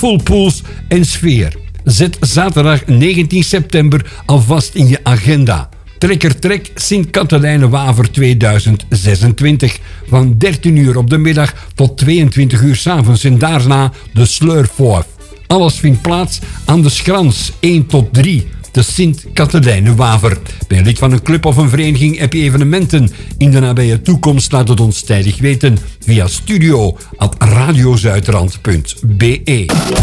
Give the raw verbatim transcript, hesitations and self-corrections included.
full pools en sfeer. Zet zaterdag negentien september alvast in je agenda. Trekker Trek Sint-Katelijne-Waver tweeduizend zesentwintig. Van dertien uur op de middag tot tweeëntwintig uur 's avonds. En daarna de Sleurfoef. Alles vindt plaats aan de Schrans één tot drie. De Sint-Katelijne-Waver. Ben je lid van een club of een vereniging? Heb je evenementen in de nabije toekomst? Laat het ons tijdig weten via studio at radiozuidrand punt be.